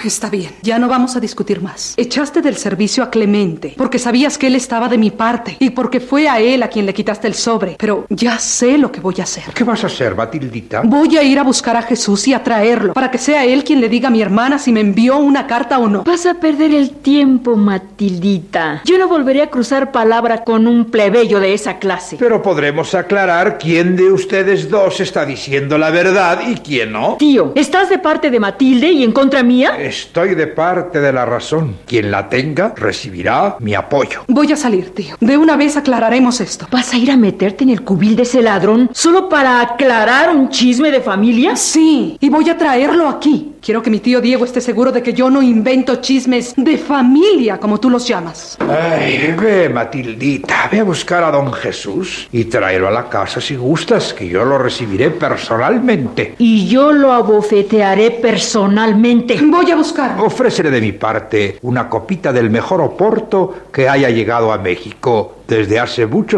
Está bien, ya no vamos a discutir más. Echaste del servicio a Clemente porque sabías que él estaba de mi parte y porque fue a él a quien le quitaste el sobre. Pero ya sé lo que voy a hacer. ¿Qué vas a hacer, Matildita? Voy a ir a buscar a Jesús y a traerlo para que sea él quien le diga a mi hermana si me envió una carta o no. Vas a perder el tiempo, Matildita. Yo no volveré a cruzar palabra con un plebeyo de esa clase. Pero podremos aclarar quién de ustedes dos está diciendo la verdad y quién no. Tío, ¿estás de parte de Matilde y en contra mía? Estoy de parte de la razón. Quien la tenga recibirá mi apoyo. Voy a salir, tío. De una vez aclararemos esto. ¿Vas a ir a meterte en el cubil de ese ladrón solo para aclarar un chisme de familia? Sí, y voy a traerlo aquí. Quiero que mi tío Diego esté seguro de que yo no invento chismes de familia, como tú los llamas. Ay, ve, Matildita, ve a buscar a don Jesús y tráelo a la casa si gustas, que yo lo recibiré personalmente. Y yo lo abofetearé personalmente. Voy a buscar. Ofrécele de mi parte una copita del mejor Oporto que haya llegado a México desde hace mucho